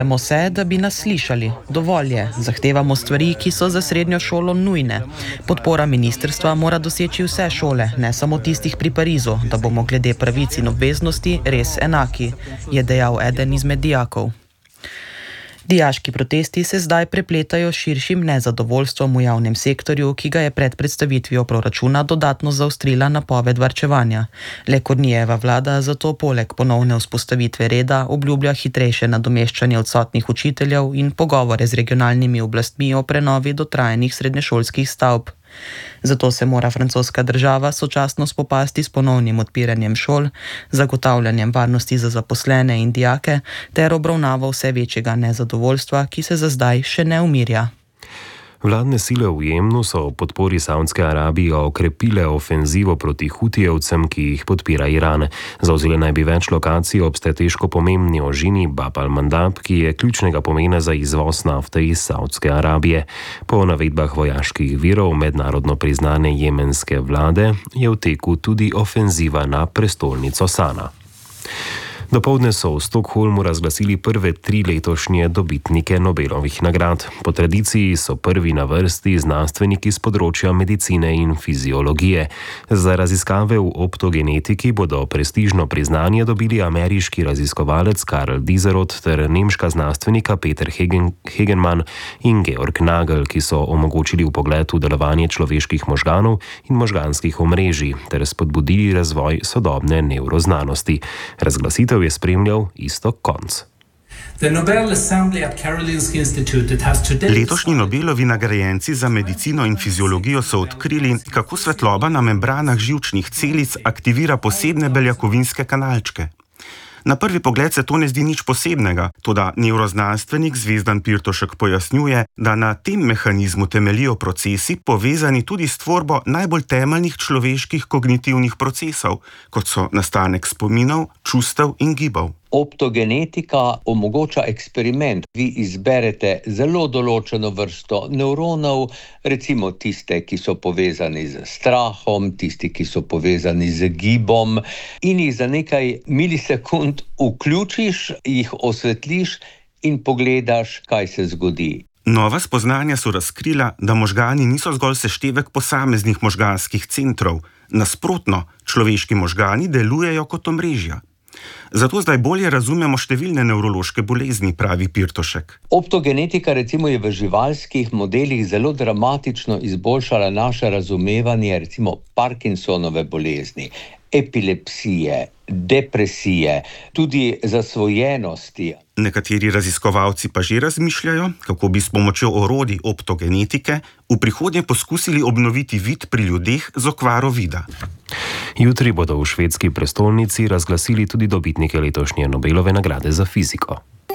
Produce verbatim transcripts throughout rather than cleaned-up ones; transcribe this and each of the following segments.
Zavedamo se, da bi nas slišali. Dovolj je. Zahtevamo stvari, ki so za srednjo šolo nujne. Podpora ministrstva mora doseči vse šole, ne samo tistih pri Parizu, da bomo glede pravic in obveznosti res enaki, je dejal eden izmed dijakov. Dijaški protesti se zdaj prepletajo s širšim nezadovoljstvom v javnem sektorju, ki ga je pred predstavitvijo proračuna dodatno zaostrila napoved varčevanja. Le Kornijeva vlada zato poleg ponovne vzpostavitve reda obljublja hitrejše nadomeščanje odsotnih učiteljev in pogovore z regionalnimi oblastmi o prenovi dotrajanih srednješolskih stavb. Zato se mora francoska država sočasno spopasti s ponovnim odpiranjem šol, zagotavljanjem varnosti za zaposlene in dijake ter obravnavo vse večjega nezadovoljstva, ki se za zdaj še ne umirja. Vladne sile v Jemnu so v podpori Saudske Arabije okrepile ofenzivo proti Hutijevcem, ki jih podpira Iran. Zavzele naj bi več lokacij ob strateško pomembni ožini Bab al-Mandab, ki je ključnega pomena za izvoz nafte iz Saudske Arabije. Po navedbah vojaških virov mednarodno priznane jemenske vlade je v teku tudi ofenziva na prestolnico Sana. Dopoldne so v Stockholmu razglasili prve tri letošnje dobitnike Nobelovih nagrad. Po tradiciji so prvi na vrsti znanstveniki z področja medicine in fiziologije. Za raziskave v optogenetiki bodo prestižno priznanje dobili ameriški raziskovalec Karl Diderot ter nemška znanstvenika Peter Hegen, Hegemann in Georg Nagel, ki so omogočili vpogled v delovanje človeških možganov in možganskih omrežij ter spodbudili razvoj sodobne nevroznanosti. Razglasitev je spremljal Iztok Konc. Letošnji Nobelovi nagrajenci za medicino in fiziologijo so odkrili, kako svetloba na membranah živčnih celic aktivira posebne beljakovinske kanalčke. Na prvi pogled se to ne zdi nič posebnega, toda nevroznanstvenik Zvezdan Pirtošek pojasnjuje, da na tem mehanizmu temeljijo procesi povezani tudi s tvorbo najbolj temeljnih človeških kognitivnih procesov, kot so nastanek spominov, čustev in gibov. Optogenetika omogoča eksperiment. Vi izberete zelo določeno vrsto nevronov, recimo tiste, ki so povezani z strahom, tisti, ki so povezani z gibom, in jih za nekaj milisekund vključiš, jih osvetliš in pogledaš, kaj se zgodi. Nova spoznanja so razkrila, da možgani niso zgolj seštevek posameznih možganskih centrov. Nasprotno, človeški možgani delujejo kot omrežja. Zato zdaj bolje razumemo številne nevrološke bolezni, pravi Pirtošek. Optogenetika recimo je v živalskih modelih zelo dramatično izboljšala naše razumevanje recimo Parkinsonove bolezni, epilepsije, depresije, tudi zasvojenosti. Nekateri raziskovalci pa že razmišljajo, kako bi s pomočjo orodij optogenetike v prihodnje poskusili obnoviti vid pri ljudeh z okvaro vida. Jutri bodo v švedski prestolnici razglasili tudi dobitnike letošnje Nobelove nagrade za fiziko.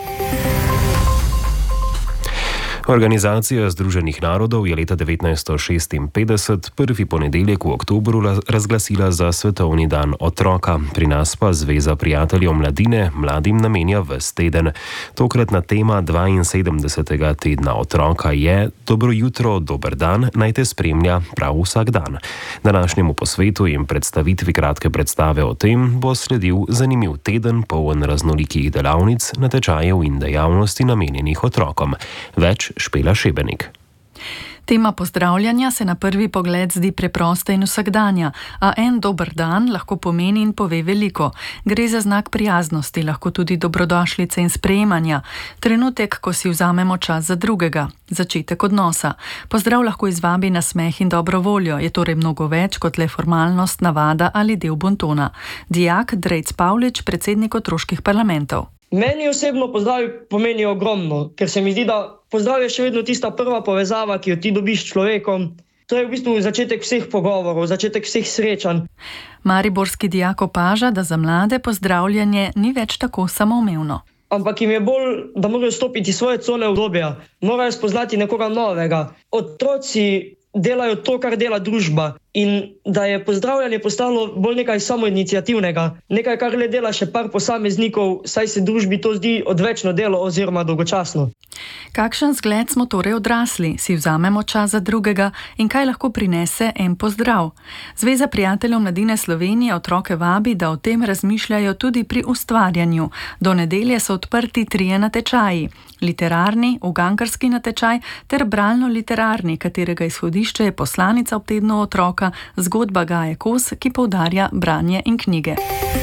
Organizacija Združenih narodov je leta devetnajststo šestinpetdeset prvi ponedeljek v oktobru razglasila za svetovni dan otroka. Pri nas pa Zveza prijateljev mladine mladim namenja ves teden. Tokratna tema dvainsedemdesetega tedna otroka je Dobro jutro, dober dan, naj te spremlja prav vsak dan. Današnjemu posvetu in predstavitvi kratke predstave o tem bo sledil zanimiv teden poln raznolikih delavnic, natečajev in dejavnosti namenjenih otrokom. Več Špela Šebenik. Tema pozdravljanja se na prvi pogled zdi preprosta in vsakdanja, a en dober dan lahko pomeni in pove veliko. Gre za znak prijaznosti, lahko tudi dobrodošlice in sprejemanja. Trenutek, ko si vzamemo čas za drugega. Začetek odnosa. Pozdrav lahko izvabi na smeh in dobro voljo, je torej mnogo več kot le formalnost, navada ali del bontona. Dijak Drejc Pavlič, predsednik otroških parlamentov. Meni osebno pozdravi pomeni ogromno, ker se mi zdi, da pozdrav je še vedno tista prva povezava, ki jo ti dobiš s človekom. To je v bistvu začetek vseh pogovorov, začetek vseh srečanj. Mariborski dijak opaža, da za mlade pozdravljanje ni več tako samoumevno. Ampak jim je bolj, da morajo stopiti svoje cone obdobja, morajo spoznati nekoga novega. Otroci delajo to, kar dela družba. In da je pozdravljanje postalo bolj nekaj samoiniciativnega, nekaj, kar le dela še par posameznikov, saj se družbi to zdi odvečno delo oziroma dolgočasno. Kakšen zgled smo torej odrasli, si vzamemo čas za drugega in kaj lahko prinese en pozdrav? Zveza prijateljev Mladine Slovenije otroke vabi, da o tem razmišljajo tudi pri ustvarjanju. Do nedelje so odprti trije natečaji. Literarni, ugankarski natečaj ter bralno-literarni, katerega izhodišče je poslanica ob tednu otroka, zgodba Gaje Kos, ki poudarja branje in knjige.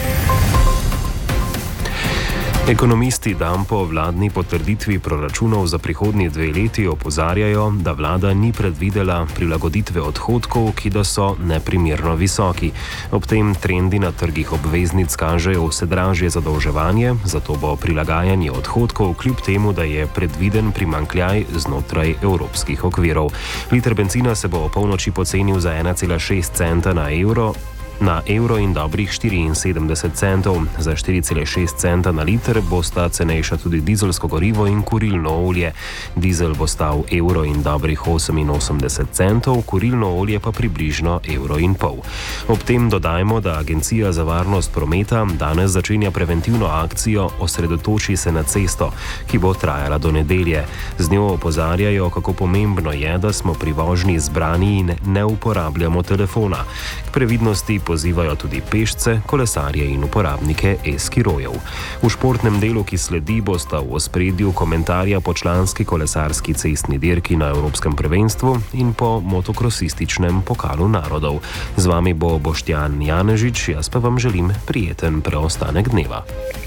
Ekonomisti dan po vladni potrditvi proračunov za prihodnji dve leti opozarjajo, da vlada ni predvidela prilagoditve odhodkov, ki da so neprimerno visoki. Ob tem trendi na trgih obveznic kažejo vse dražje zadolževanje, zato bo prilagajanje odhodkov kljub temu, da je predviden primanjkljaj znotraj evropskih okvirov. Liter bencina se bo o polnoči pocenil za ena cela šest centa na evro, na evro in dobrih štiriinsedemdeset centov. Za štiri cela šest centa na liter bosta cenejša tudi dizelsko gorivo in kurilno olje. Dizel bo stal evro in dobrih oseminosemdeset centov, kurilno olje pa približno evro in pol. Ob tem dodajmo, da Agencija za varnost prometa danes začenja preventivno akcijo Osredotoči se na cesto, ki bo trajala do nedelje. Z njo opozarjajo, kako pomembno je, da smo pri vožnji zbrani in ne uporabljamo telefona. K previdnosti pozivajo tudi pešce, kolesarje in uporabnike e-skirojev. V športnem delu, ki sledi, bosta v ospredju komentarja po članski kolesarski cestni dirki na Evropskem prvenstvu in po motokrosističnem pokalu narodov. Z vami bo Boštjan Janežič, jaz pa vam želim prijeten preostanek dneva.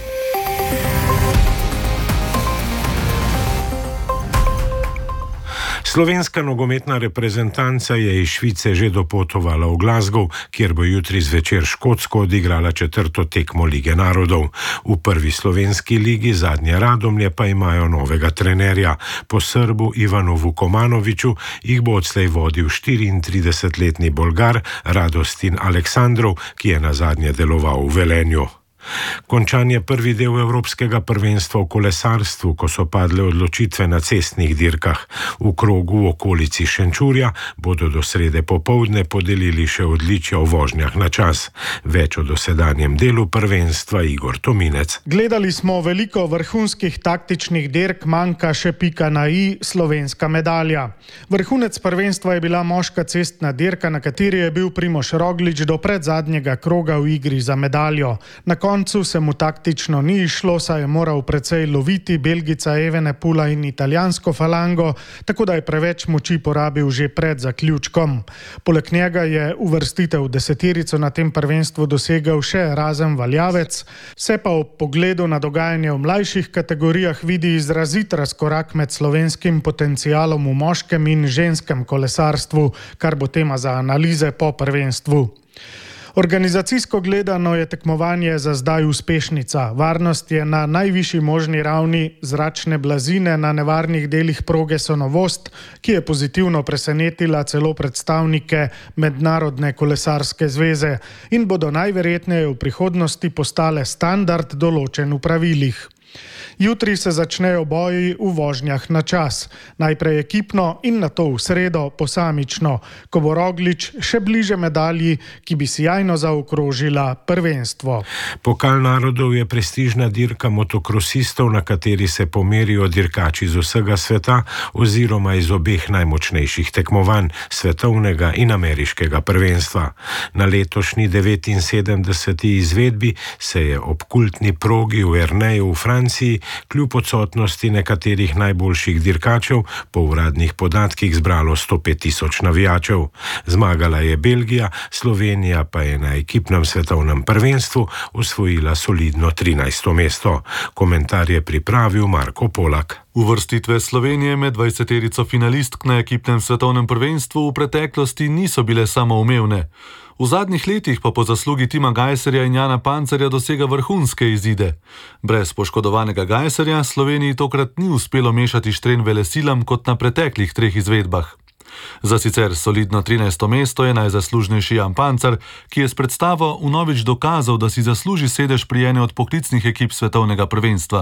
Slovenska nogometna reprezentanca je iz Švice že dopotovala v Glasgow, kjer bo jutri zvečer Škotsko odigrala četrto tekmo Lige narodov. V prvi slovenski ligi zadnje Radomlje pa imajo novega trenerja. Po Srbu Ivanu Vukomanoviću jih bo odslej vodil štiriintridesetletni Bolgar Radostin Aleksandrov, ki je nazadnje deloval v Velenju. Končan je prvi del Evropskega prvenstva v kolesarstvu, ko so padle odločitve na cestnih dirkah. V krogu v okolici Šenčurja bodo do srede popoldne podelili še odličja v vožnjah na čas. Več o dosedanjem delu prvenstva Igor Tominec. Gledali smo veliko vrhunskih taktičnih dirk, manjka še pika na i, slovenska medalja. Vrhunec prvenstva je bila moška cestna dirka, na kateri je bil Primož Roglič do predzadnjega kroga v igri za medaljo. Na Na koncu se mu taktično ni išlo, saj je moral precej loviti Belgica Evenepoela in italijansko falango, tako da je preveč moči porabil že pred zaključkom. Poleg njega je uvrstitev v deseterico na tem prvenstvu dosegel še Razem Valjavec, se pa ob pogledu na dogajanje v mlajših kategorijah vidi izrazit razkorak med slovenskim potencialom v moškem in ženskem kolesarstvu, kar bo tema za analize po prvenstvu. Organizacijsko gledano je tekmovanje za zdaj uspešnica. Varnost je na najvišji možni ravni, zračne blazine na nevarnih delih proge so novost, ki je pozitivno presenetila celo predstavnike Mednarodne kolesarske zveze in bodo najverjetneje v prihodnosti postale standard določen v pravilih. Jutri se začnejo boji v vožnjah na čas. Najprej ekipno in nato v sredo posamično, ko bo Roglič še bliže medalji, ki bi sijajno zaokrožila prvenstvo. Pokal narodov je prestižna dirka motokrosistov, na kateri se pomerijo dirkači z vsega sveta oziroma iz obeh najmočnejših tekmovanj, svetovnega in ameriškega prvenstva. Na letošnji devetinsedemdeseti izvedbi se je ob kultni progi v Erneju v Franciji kljub odsotnosti nekaterih najboljših dirkačev po uradnih podatkih zbralo sto pet tisoč navijačev. Zmagala je Belgija, Slovenija pa je na ekipnem svetovnem prvenstvu osvojila solidno trinajsto mesto. Komentar je pripravil Marko Polak. Uvrstitve Slovenije med dvajseterico finalistk na ekipnem svetovnem prvenstvu v preteklosti niso bile samoumevne. V zadnjih letih pa po zaslugi Tima Gajserja in Jana Pancerja dosega vrhunske izide. Brez poškodovanega Gajserja Sloveniji tokrat ni uspelo mešati štren velesilam kot na preteklih treh izvedbah. Za sicer solidno trinajsto mesto je najzaslužnejši Jan Pancer, ki je s predstavo vnovič dokazal, da si zasluži sedež pri eni od poklicnih ekip svetovnega prvenstva.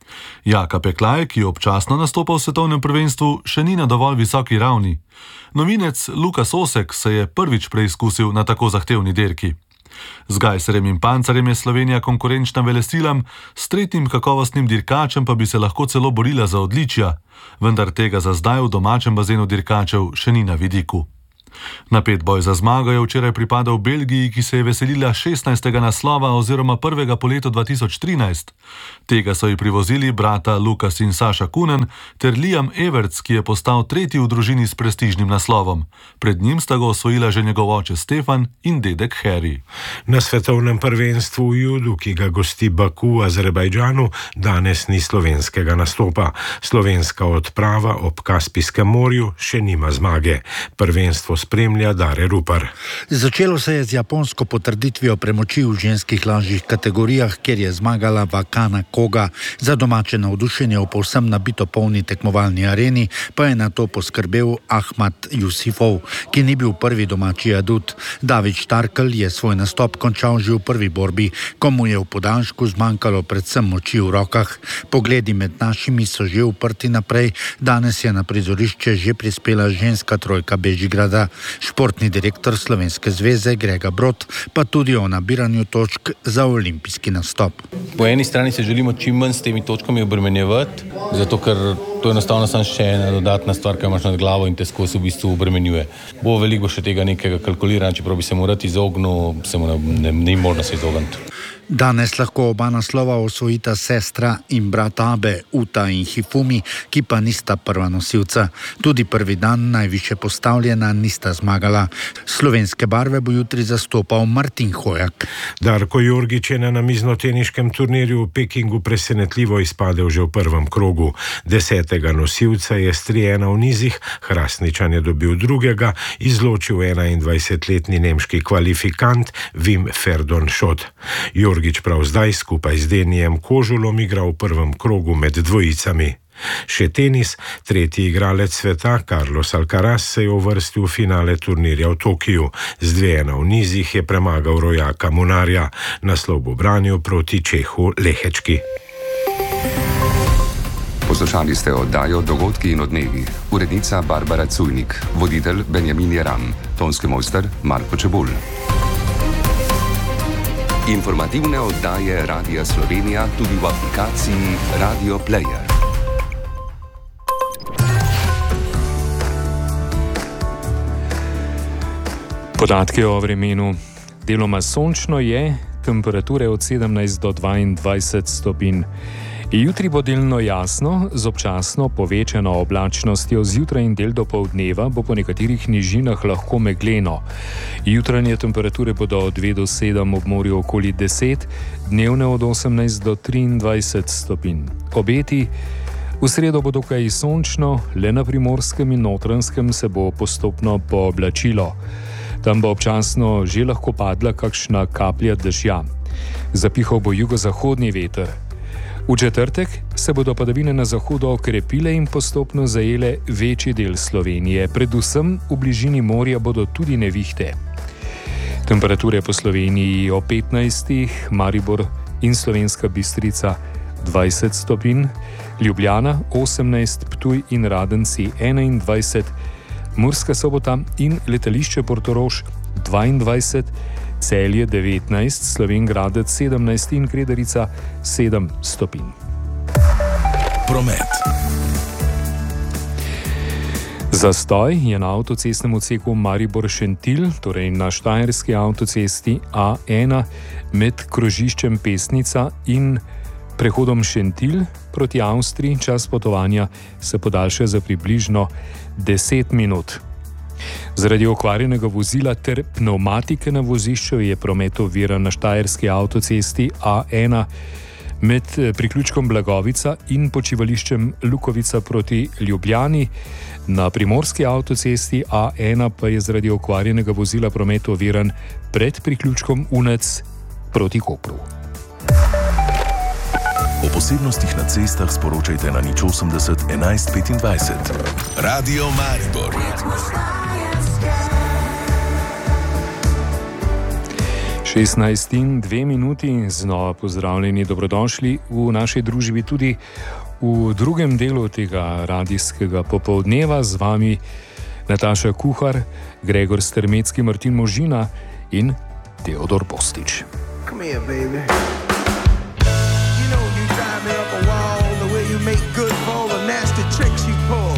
Jaka Peklaj, ki občasno nastopa v svetovnem prvenstvu, še ni na dovolj visoki ravni. Novinec Lukas Osek se je prvič preizkusil na tako zahtevni dirki. Z Gajserjem in Pancerjem je Slovenija konkurenčna velesilam, s tretjim kakovostnim dirkačem pa bi se lahko celo borila za odličja, vendar tega za zdaj v domačem bazenu dirkačev še ni na vidiku. Napet boj za zmago je včeraj pripadal Belgiji, ki se je veselila šestnajstega naslova oziroma prvega po letu dva tisoč trinajst. Tega so ji privozili brata Lukas in Saša Kunen ter Liam Everts, ki je postal tretji v družini s prestižnim naslovom. Pred njim sta ga osvojila že njegov oče Stefan in dedek Harry. Na svetovnem prvenstvu v judu, ki ga gosti Baku v Azerbajdžanu, danes ni slovenskega nastopa. Slovenska odprava ob Kaspijskem morju še nima zmage. Prvenstvo spremlja Dare Rupar. Začelo se je z japonsko potrditvijo premoči v ženskih lažjih kategorijah, kjer je zmagala Wakana Koga. Za domače navdušenje v povsem nabito polni tekmovalni areni pa je na to poskrbel Ahmad Jusifov, ki ni bil prvi domači adut. David Štarkel je svoj nastop končal že v prvi borbi, ko mu je v podaljšku zmanjkalo predvsem moči v rokah. Pogledi med našimi so že uprti naprej. Danes je na prizorišče že prispela ženska trojka Bežigrada. Športni direktor Slovenske zveze Grega Brod pa tudi o nabiranju točk za olimpijski nastop. Po eni strani se želimo čim manj s temi točkami obremenjevati, zato ker to je enostavno samo še ena dodatna stvar, ki imaš nad glavo in te skozi v bistvu obremenjuje. Bo veliko še tega nekega kalkuliranja, čeprav bi se morati izognil, se mu ne, ni možno se izogniti. Danes lahko oba naslova osvojita sestra in brat Abe, Uta in Hifumi, ki pa nista prva nosilca. Tudi prvi dan najviše postavljena nista zmagala. Slovenske barve bo jutri zastopal Martin Hojak. Darko Jorgič je na namiznoteniškem turnirju v Pekingu presenetljivo izpadel že v prvem krogu. Desetega nosilca je s tri ena v nizih, Hrastničan je dobil drugega, izločil enaindvajsetletni nemški kvalifikant Wim Ferdon Schott. Jorgič prav zdaj skupaj z Denijem Kožulom igra v prvem krogu med dvojicami. Še tenis, tretji igralec sveta Carlos Alcaraz se je uvrstil v finale turnirja v Tokiju. Z dve ena v nizih je premagal rojaka Munarja. Naslov bo branil proti Čehu Lehečki. Poslušali ste oddajo Dogodki in odmevi. Urednica Barbara Cujnik, voditelj Benjamin Jeran, tonski mojster Marko Čebulj. Informativne oddaje Radia Slovenija tudi v aplikaciji Radio Player. Podatke o vremenu. Deloma sončno je, temperature od sedemnajst do dvaindvajset stopinj. Jutri bo delno jasno, z občasno povečano oblačnostjo, zjutraj in del dopoldneva bo po nekaterih nižinah lahko megleno. Jutranje temperature bodo od dve do sedem, ob morju okoli deset, dnevne od osemnajst do triindvajset stopinj. Obeti: v sredo bo dokaj sončno, le na Primorskem in Notranjskem se bo postopno pooblačilo. Tam bo občasno že lahko padla kakšna kaplja dežja. Zapihal bo jugozahodni veter. V četrtek se bodo padavine na zahodu okrepile in postopno zajele večji del Slovenije. Predvsem v bližini morja bodo tudi nevihte. Temperature po Sloveniji o petnajstih, Maribor in Slovenska Bistrica dvajset stopinj, Ljubljana osemnajst, Ptuj in Radenci enaindvajset, Murska Sobota in letališče Portorož dvaindvajset, Celje devetnajst, Slovenj Gradec sedemnajst in Kredarica sedem stopinj. Promet. Zastoj je na avtocestnem odseku Maribor-Šentilj, torej na štajerski avtocesti A ena med krožiščem Pesnica in prehodom Šentilj proti Avstriji. Čas potovanja se podaljša za približno deset minut. Zaradi okvarjenega vozila ter pnevmatike na vozišču je promet oviran na štajerski avtocesti A ena med priključkom Blagovica in počivališčem Lukovica proti Ljubljani. Na primorski avtocesti A ena pa je zaradi okvarjenega vozila promet oviran pred priključkom Unec proti Kopru. O posebnostih na cestah sporočajte na nič osemdeset enajst petindvajset. Radio Maribor. šestnajst in dve minuti, znova pozdravljeni, dobrodošli v naši družbi tudi v drugem delu tega radijskega popoldneva. Z vami Nataša Kuhar, Gregor Strmecki, Martin Možina in Teodor Postič. Come here, baby. You know you drive me up a wall, the way you make good for all the nasty tricks you pull.